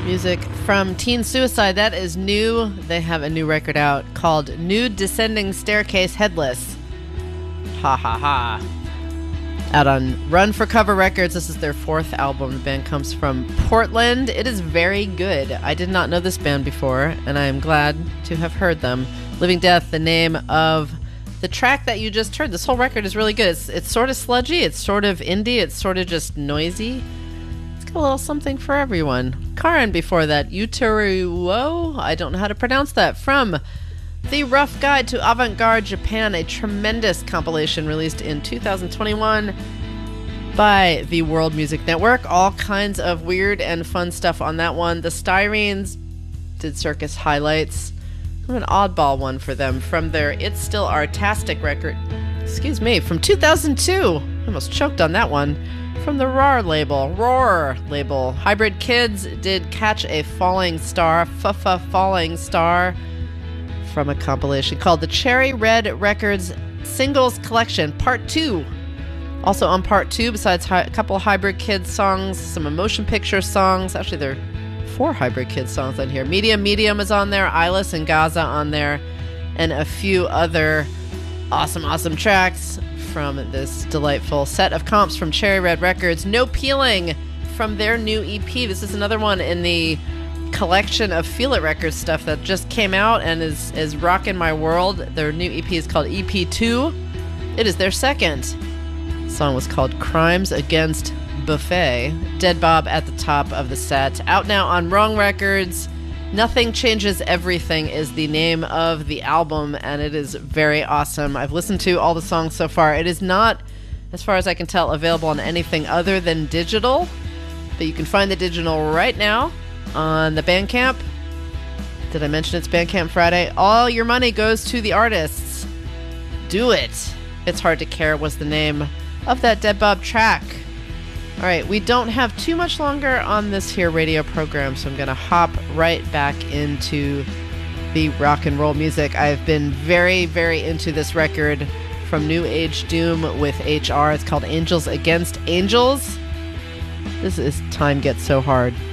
Music from Teen Suicide. That is new. They have a new record out called Nude Descending Staircase Headless. Ha ha ha. Out on Run for Cover Records. This is their fourth album. The band comes from Portland. It is very good. I did not know this band before, and I am glad to have heard them. Living Death, the name of the track that you just heard. This whole record is really good. It's sort of sludgy. It's sort of indie. It's sort of just noisy. A little something for everyone. Karin before that, Uteruo, I don't know how to pronounce that, from The Rough Guide to Avant-Garde Japan, a tremendous compilation released in 2021 by the World Music Network. All kinds of weird and fun stuff on that one. The Styrenes did Circus Highlights. An oddball one for them from their It's Still Artastic record, from 2002. I almost choked on that one. From the Roar label. Hybrid Kids did Catch a Falling Star, Falling Star, from a compilation called the Cherry Red Records Singles Collection, Part 2. Also on Part 2, besides a couple of Hybrid Kids songs, some motion picture songs. Actually, there are 4 Hybrid Kids songs on here. Medium is on there, Eyeless and Gaza on there, and a few other awesome tracks from this delightful set of comps from Cherry Red Records. No Peeling from their new EP. This is another one in the collection of Feel It Records stuff that just came out and is rocking my world. Their new EP is called EP2. It is their second. The song was called Crimes Against Buffet. Dead Bob at the top of the set. Out now on Wrong Records. Nothing Changes Everything is the name of the album, and it is very awesome. I've listened to all the songs so far. It is not, as far as I can tell, available on anything other than digital, but you can find the digital right now on the Bandcamp. Did I mention it's Bandcamp Friday? All your money goes to the artists. Do it. It's Hard to Care was the name of that Dead Bob track. All right, we don't have too much longer on this here radio program, so I'm going to hop right back into the rock and roll music. I've been very, very into this record from New Age Doom with HR. It's called Angels Against Angels. This is Time Gets So Hard.